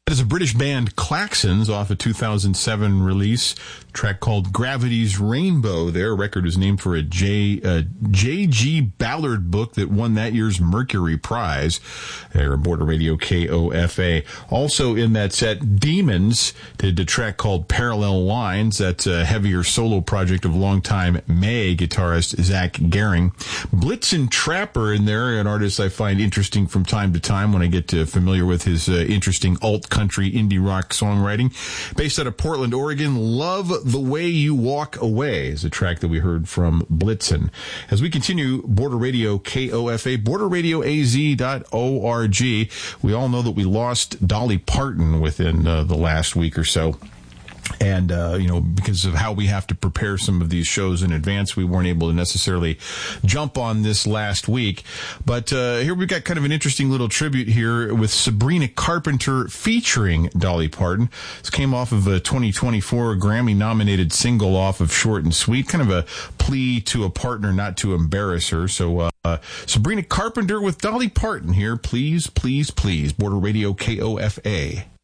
That is a British band, Klaxons, off a 2007 release, track called Gravity's Rainbow. Their record is named for a J.G. Ballard book that won that year's Mercury Prize. They're Border Radio KOFA. Also in that set, Demons did a track called Parallel Lines. That's a heavier solo project of longtime May guitarist Zach Gehring. Blitzen Trapper in there, an artist I find interesting from time to time when I get familiar with his interesting alt-country indie rock songwriting. Based out of Portland, Oregon, Love the Way You Walk Away is a track that we heard from Blitzen. As we continue, Border Radio KOFA, borderradioaz.org. We all know that we lost Dolly Parton within the last week or so. And, because of how we have to prepare some of these shows in advance, we weren't able to necessarily jump on this last week. But here we've got kind of an interesting little tribute here with Sabrina Carpenter featuring Dolly Parton. This came off of a 2024 Grammy-nominated single off of Short and Sweet, kind of a plea to a partner not to embarrass her. So Sabrina Carpenter with Dolly Parton here. Please, please, please. Border Radio KOFA.